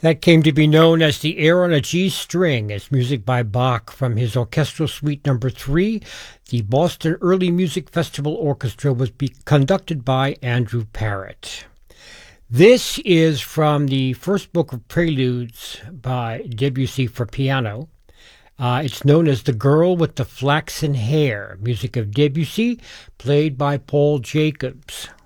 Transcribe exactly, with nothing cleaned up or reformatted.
That came to be known as the Air on a G String, as music by Bach from his Orchestral Suite Number three. The Boston Early Music Festival Orchestra was be conducted by Andrew Parrott. This is from the first book of preludes by Debussy for piano. Uh, it's known as The Girl with the Flaxen Hair, music of Debussy, played by Paul Jacobs.